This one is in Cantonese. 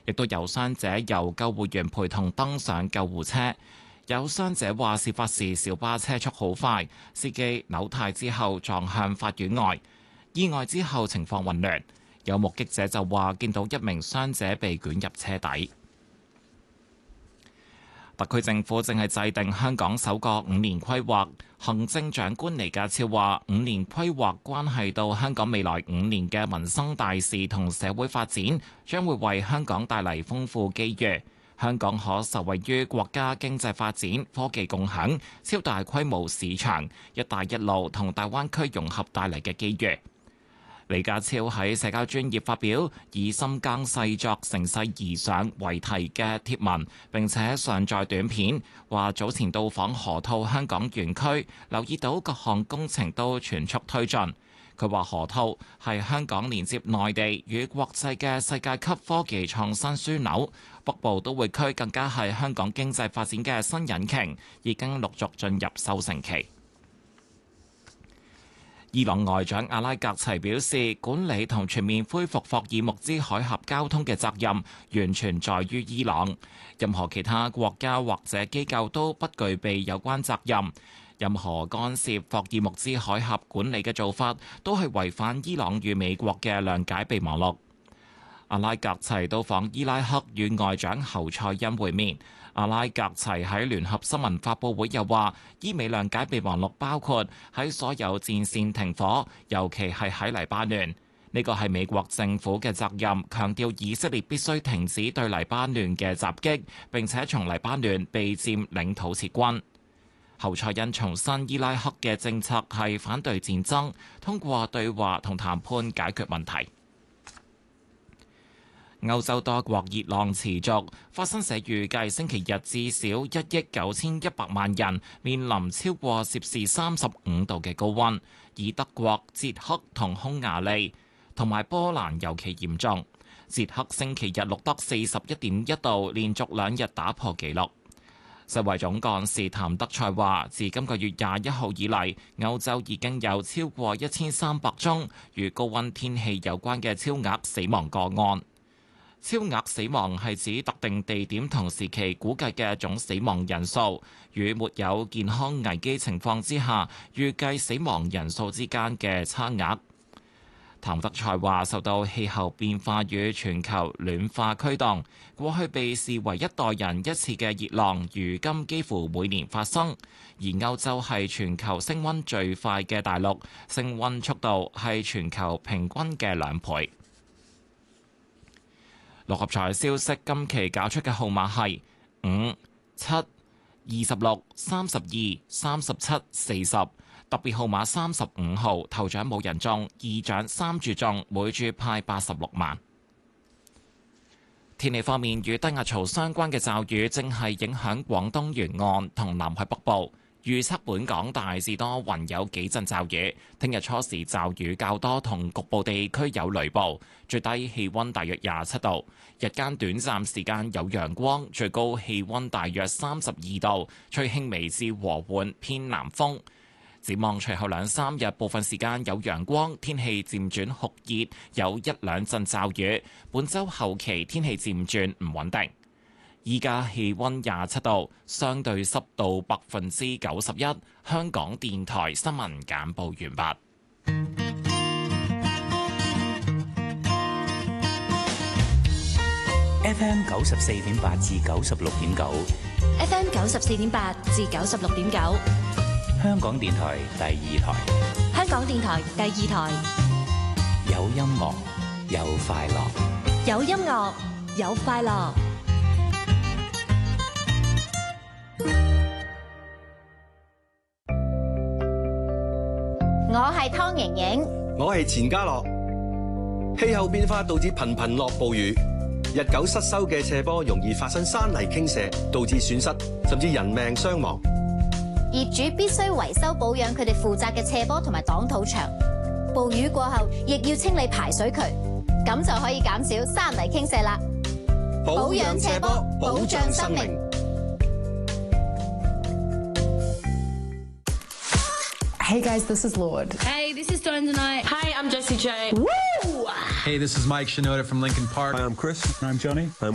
亦都有傷者由救護員陪同登上救護車。有傷者話，事發時小巴車速好快，司機扭軚之後撞向法院外，意外之後情況混亂。有目擊者就話見到一名傷者被捲入車底。特區政府正係制定香港首個5年規劃。行政長官李家超話，5年規劃關係到香港未來5年嘅民生大事同社會發展，將會為香港帶嚟豐富機遇。香港可受惠於國家經濟發展、科技共享、超大規模市場、一帶一路同大灣區融合帶嚟嘅機遇。李家超喺社交專頁發表以深耕細作乘勢而上為題嘅貼文，並且上載短片，話早前到訪河套香港園區，留意到各項工程都全速推進。佢話河套係香港連接內地與國際嘅世界級科技創新樞紐，北部都會區更加係香港經濟發展嘅新引擎，已經陸續進入收成期。伊朗外長阿拉格齊表示，管理同全面恢復霍爾木茲海峽交通嘅責任完全在於伊朗，任何其他國家或者機構都不具備有關責任。任何干涉霍爾木茲海峽管理嘅做法，都係違反伊朗與美國嘅諒解備忘錄。阿拉格齊到訪伊拉克與外長侯賽因會面。阿拉格齊喺聯合新聞發佈會又話，伊美諒解備忘錄包括喺所有戰線停火，尤其係喺黎巴嫩。呢個係美國政府嘅責任，強調以色列必須停止對黎巴嫩嘅襲擊，並且從黎巴嫩被佔領土撤軍。侯賽因重申伊拉克嘅政策係反對戰爭，通過對話同談判解決問題。歐洲多國熱浪持續，法新社預計星期日至少1億9100萬人面臨超過攝氏35度嘅高溫，以德國、捷克同匈牙利同埋波蘭尤其嚴重。捷克星期日錄得41.1度，連續2日打破紀錄。世衛總幹事譚德塞話，自今個月21號以嚟，歐洲已經有超過1300宗與高溫天氣有關嘅超額死亡個案。超額死亡係指特定地點同時期估計嘅總死亡人數，與沒有健康危機情況之下預計死亡人數之間嘅差額。譚德塞話，受到氣候變化與全球暖化驅動，過去被視為一代人一次嘅熱浪，如今幾乎每年發生。而歐洲係全球升溫最快嘅大陸，升溫速度係全球平均嘅2倍。六合彩消息，今期搞出嘅號碼係5、7、26、32、37、40，特別號碼35號，頭獎冇人中，二獎3注中，每注派86萬。天氣方面，與低壓槽相關嘅驟雨正係影響廣東沿岸同南海北部。預測本港大致多雲，有幾陣驟雨。聽日初時驟雨較多，同局部地區有雷暴。最低氣溫大約27度，日間短暫時間有陽光，最高氣溫大約32度，吹輕微至和緩偏南風。展望隨後2-3日，部分時間有陽光，天氣漸轉酷熱，有1-2陣驟雨。本週後期天氣漸轉唔穩定。依家氣溫27度，相對濕度91%。香港電台新聞簡報完畢。 FM 94.8至96.9 ，FM 94.8至96.9， 香港電台第2台， 香港電台第2台， 有音樂，有快樂， 有音樂，有快樂。 我係湯瑩瑩， 我係錢嘉樂。氣候變化導致頻頻落暴雨，日久失修嘅斜坡容易發生山泥傾瀉，導致損失甚至人命傷亡。 業主必須維修保養佢哋負責嘅斜坡同埋擋土牆。暴雨過後，亦要清理排水渠，咁就可以減少山泥傾瀉啦。保養斜坡，保障生命。 Hey guys, this is Lord. Hey, this is Dawn tonight. Hi, I'm Jessie J. Woo! Hey, this is Mike Shinoda from Linkin Park. Hi, I'm Chris. I'm Johnny. I'm